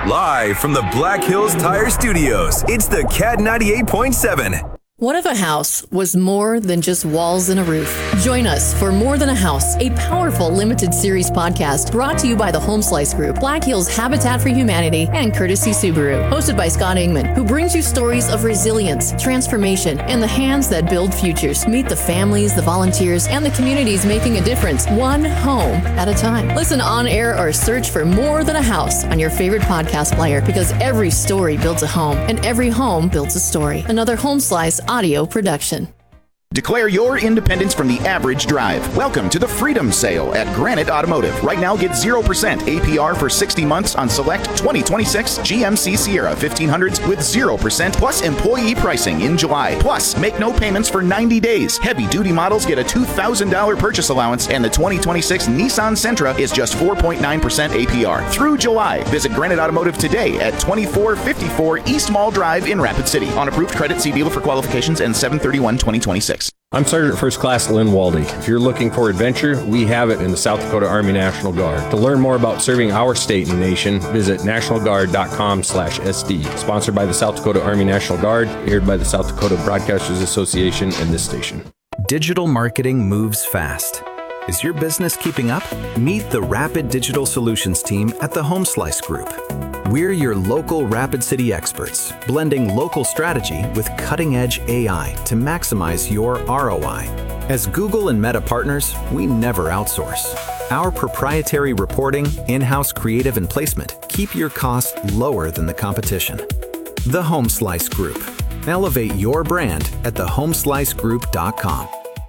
Live from the Black Hills Tire Studios, it's the Cat 98.7. What if a house was more than just walls and a roof? Join us for More Than a House, a powerful limited series podcast brought to you by the Home Slice Group, Black Hills Habitat for Humanity, and Courtesy Subaru. Hosted by Scott Ingman, who brings you stories of resilience, transformation, and the hands that build futures. Meet the families, the volunteers, and the communities making a difference, one home at a time. Listen on air or search for More Than a House on your favorite podcast player, because every story builds a home, and every home builds a story. Another Home Slice audio production. Declare your independence from the average drive. Welcome to the Freedom Sale at Granite Automotive. Right now, get 0% APR for 60 months on select 2026 GMC Sierra 1500s with 0% plus employee pricing in July. Plus, make no payments for 90 days. Heavy-duty models get a $2,000 purchase allowance, and the 2026 Nissan Sentra is just 4.9% APR through July. Visit Granite Automotive today at 2454 East Mall Drive in Rapid City. On approved credit, see dealer for qualifications and 7/31/2026. I'm Sergeant First Class Lynn Waldy. If you're looking for adventure, we have it in the South Dakota Army National Guard. To learn more about serving our state and nation, visit nationalguard.com/SD. Sponsored by the South Dakota Army National Guard, aired by the South Dakota Broadcasters Association and this station. Digital marketing moves fast. Is your business keeping up? Meet the Rapid Digital Solutions team at the Home Slice Group. We're your local Rapid City experts, blending local strategy with cutting-edge AI to maximize your ROI. As Google and Meta partners, we never outsource. Our proprietary reporting, in-house creative and placement keep your costs lower than the competition. The Home Slice Group. Elevate your brand at thehomeslicegroup.com.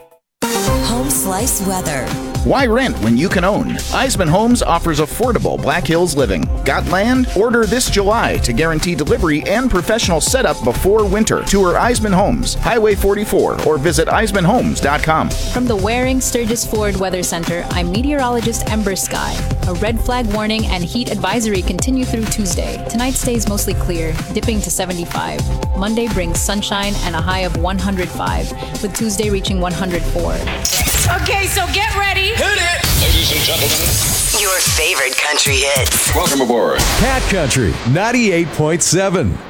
Home Slice weather. Why rent when you can own? Eisman Homes offers affordable Black Hills living. Got land? Order this July to guarantee delivery and professional setup before winter. Tour Eisman Homes, Highway 44, or visit eismanhomes.com. From the Waring Sturgis Ford Weather Center, I'm meteorologist Ember Sky. A red flag warning and heat advisory continue through Tuesday. Tonight stays mostly clear, dipping to 75. Monday brings sunshine and a high of 105, with Tuesday reaching 104. Okay, so get ready. Hit it! Ladies and gentlemen, your favorite country hits. Welcome aboard. Cat Country 98.7.